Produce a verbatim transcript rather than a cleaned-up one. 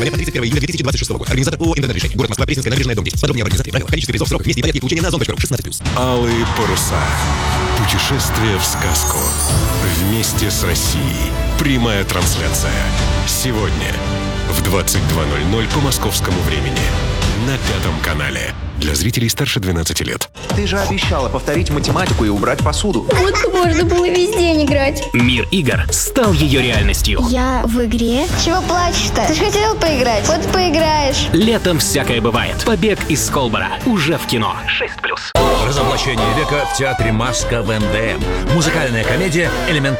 Понятно, тридцать первого июля две тысячи двадцать шестого года. Организатор ООО «Интернет-решение». Город Москва, Пресненская набережная, дом десять. Подробнее об организации, правила, количество призов, сроках, месте и порядке получения на зон.ру. шестнадцать плюс. Алые паруса. Путешествие в сказку. Вместе с Россией. Прямая трансляция. Сегодня в двадцать два ноль ноль по московскому времени. На Пятом канале. Для зрителей старше двенадцати лет. Ты же обещала повторить математику и убрать посуду. Вот бы можно было весь день играть. Мир игр стал ее реальностью. Я в игре? Чего плачешь-то? Ты же хотел поиграть. Вот поиграешь. Летом всякое бывает. Побег из Колбора. Уже в кино. шесть плюс. Разоблачение века в театре «Маска» в эн дэ эм. Музыкальная комедия «Элемент».